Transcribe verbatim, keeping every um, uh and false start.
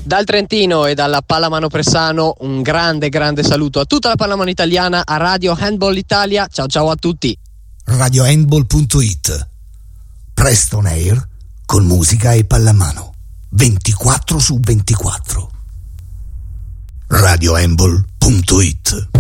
Dal Trentino e dalla Pallamano Pressano un grande grande saluto a tutta la pallamano italiana, a Radio Handball Italia. Ciao ciao a tutti. radio handball punto it, presto on air con musica e pallamano ventiquattro su ventiquattro. radio handball punto it